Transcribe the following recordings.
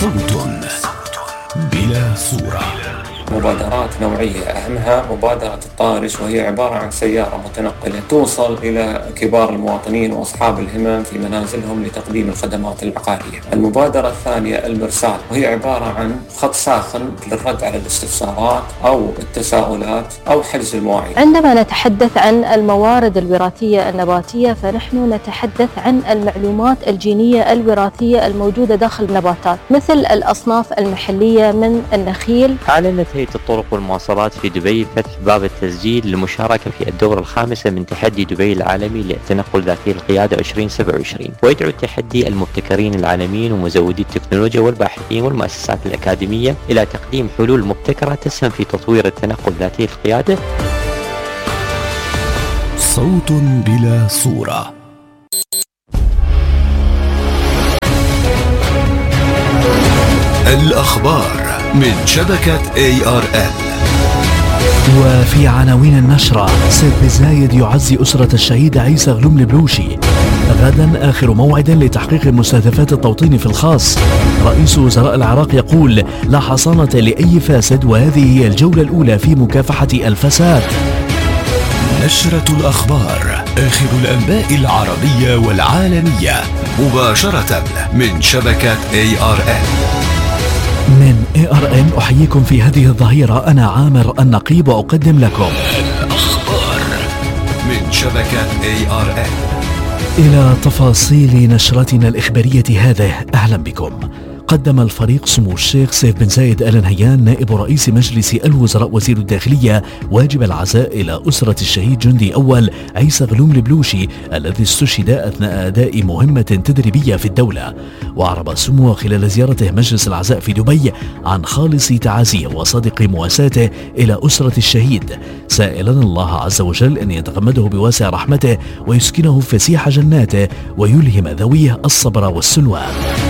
صوت بلا صورة. مبادرات نوعية أهمها مبادرة الطارش، وهي عبارة عن سيارة متنقلة توصل إلى كبار المواطنين وأصحاب الهمم في منازلهم لتقديم الخدمات العقارية. المبادرة الثانية المرسال، وهي عبارة عن خط ساخن للرد على الاستفسارات أو التساؤلات أو حجز المواعيد. عندما نتحدث عن الموارد الوراثية النباتية فنحن نتحدث عن المعلومات الجينية الوراثية الموجودة داخل النباتات، مثل الأصناف المحلية من النخيل. أعلنت هيئة الطرق والمواصلات في دبي فتح باب التسجيل للمشاركة في الدورة الخامسة من تحدي دبي العالمي للتنقل ذاتي القيادة 2027، ويدعو التحدي المبتكرين العالميين ومزودي التكنولوجيا والباحثين والمؤسسات الأكاديمية إلى تقديم حلول مبتكرة تسهم في تطوير التنقل ذاتي القيادة. صوت بلا صورة. الأخبار من شبكة ARN. وفي عناوين النشرة: سيف بن زايد يعزي أسرة الشهيد عيسى غلوم البلوشي. غدا آخر موعد لتحقيق مستهدفات التوطين في الخاص. رئيس وزراء العراق يقول: لا حصانة لأي فاسد، وهذه هي الجولة الأولى في مكافحة الفساد. نشرة الأخبار، آخر الأنباء العربية والعالمية، مباشرة من شبكة ARN. من ARN أحييكم في هذه الظهيرة، أنا عامر النقيب وأقدم لكم الأخبار من شبكة ARN. إلى تفاصيل نشرتنا الإخبارية هذه، أهلا بكم. قدم الفريق سمو الشيخ سيف بن زايد آل نهيان نائب رئيس مجلس الوزراء وزير الداخلية واجب العزاء إلى أسرة الشهيد جندي أول عيسى غلوم البلوشي الذي استشهد أثناء أداء مهمة تدريبية في الدولة. وأعرب سموه خلال زيارته مجلس العزاء في دبي عن خالص تعازيه وصادق مواساته إلى أسرة الشهيد، سائلا الله عز وجل أن يتغمده بواسع رحمته ويسكنه فسيح جناته ويلهم ذويه الصبر والسلوان.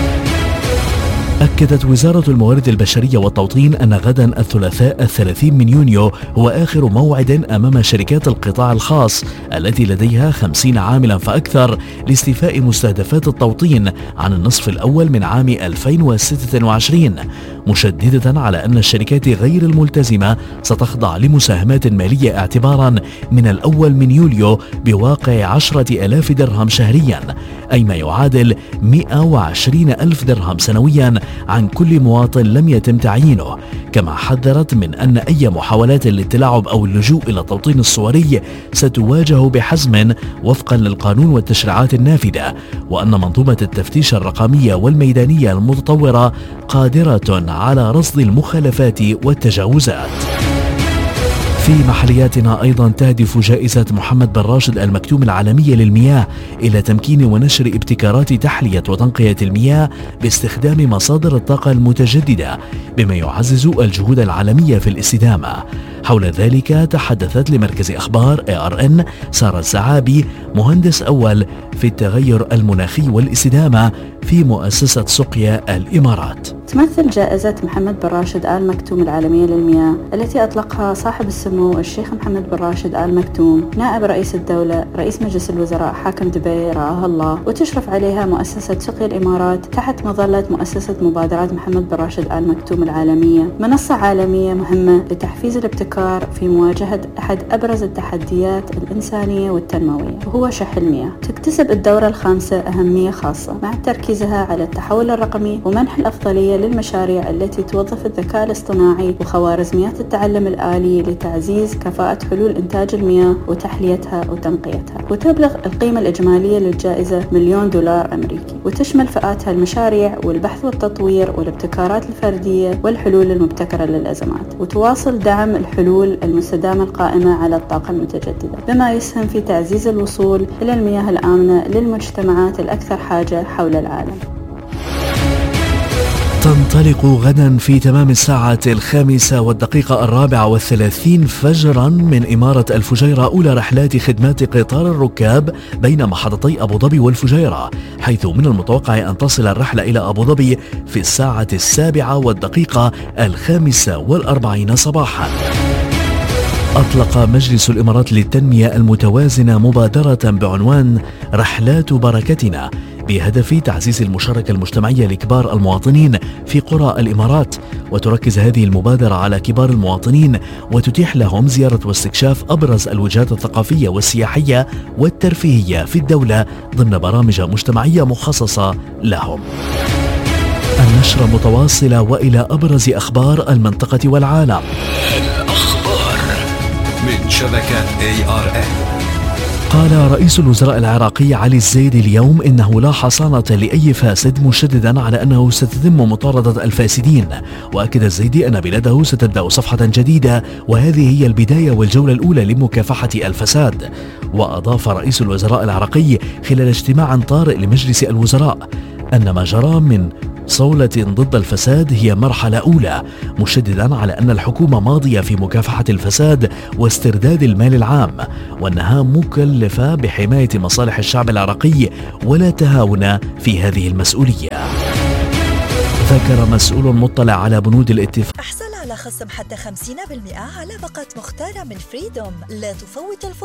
أكدت وزارة الموارد البشرية والتوطين أن غدا الثلاثاء 30 من يونيو هو آخر موعد أمام شركات القطاع الخاص التي لديها 50 عاملا فأكثر لاستيفاء مستهدفات التوطين عن النصف الأول من عام 2026، مشددة على أن الشركات غير الملتزمة ستخضع لمساهمات مالية اعتبارا من الأول من يوليو بواقع 10,000 درهم شهريا، أي ما يعادل 120,000 درهم سنويا عن كل مواطن لم يتم تعيينه. كما حذرت من أن أي محاولات للتلاعب أو اللجوء إلى التوطين الصوري ستواجه بحزم وفقا للقانون والتشريعات النافذة، وأن منظومة التفتيش الرقمية والميدانية المتطورة قادرة على رصد المخالفات والتجاوزات. في محلياتنا أيضا تهدف جائزة محمد بن راشد آل مكتوم العالمية للمياه إلى تمكين ونشر ابتكارات تحلية وتنقية المياه باستخدام مصادر الطاقة المتجددة، بما يعزز الجهود العالمية في الاستدامة. حول ذلك تحدثت لمركز أخبار ARN سارة الزعابي، مهندس أول في التغير المناخي والاستدامة في مؤسسة سقيا الإمارات. تمثل جائزة محمد بن راشد آل مكتوم العالمية للمياه التي أطلقها صاحب السمو الشيخ محمد بن راشد آل مكتوم نائب رئيس الدولة رئيس مجلس الوزراء حاكم دبي رعاها الله، وتشرف عليها مؤسسة سقيا الإمارات تحت مظلة مؤسسة مبادرات محمد بن راشد آل مكتوم العالمية، منصة عالمية مهمة لتحفيز الابتكار في مواجهة أحد أبرز التحديات الإنسانية والتنموية وهو شح المياه. تكتسب الدورة الخامسة أهمية خاصة مع تركيزها على التحول الرقمي ومنح الأفضلية للمشاريع التي توظف الذكاء الاصطناعي وخوارزميات التعلم الآلي لتعزيز كفاءة حلول إنتاج المياه وتحليتها وتنقيتها. وتبلغ القيمة الإجمالية للجائزة $1,000,000 أمريكي، وتشمل فئاتها المشاريع والبحث والتطوير والابتكارات الفردية والحلول المبتكرة للأزمات، وتواصل دعم الحلول المستدامة القائمة على الطاقة المتجددة، بما يسهم في تعزيز الوصول إلى المياه الآمنة للمجتمعات الأكثر حاجة حول العالم. تنطلق غدا في تمام الساعة 5:34 فجرا من إمارة الفجيرة أولى رحلات خدمات قطار الركاب بين محطتي أبو ظبي والفجيرة، حيث من المتوقع أن تصل الرحلة إلى أبو ظبي في الساعة 7:45 صباحا. أطلق مجلس الإمارات للتنمية المتوازنة مبادرة بعنوان رحلات بركتنا، بهدف تعزيز المشاركة المجتمعية لكبار المواطنين في قرى الإمارات. وتركز هذه المبادرة على كبار المواطنين وتتيح لهم زيارة واستكشاف أبرز الوجهات الثقافية والسياحية والترفيهية في الدولة ضمن برامج مجتمعية مخصصة لهم. النشرة متواصلة وإلى أبرز أخبار المنطقة والعالم. الأخبار من شبكة ARN. قال رئيس الوزراء العراقي علي الزيدي اليوم إنه لا حصانة لأي فاسد، مشددا على أنه ستتم مطاردة الفاسدين. وأكد الزيدي أن بلاده ستبدأ صفحة جديدة وهذه هي البداية والجولة الأولى لمكافحة الفساد. وأضاف رئيس الوزراء العراقي خلال اجتماع طارئ لمجلس الوزراء أن ما جرى من صولة ضد الفساد هي مرحلة أولى، مشددا على أن الحكومة ماضية في مكافحة الفساد واسترداد المال العام، وأنها مكلفة بحماية مصالح الشعب العراقي ولا تهاون في هذه المسؤولية. ذكر مسؤول مطلع على بنود الاتفاق احصل على خصم حتى 50% على باقات مختارة من فريدوم. لا تفوت الفرصة.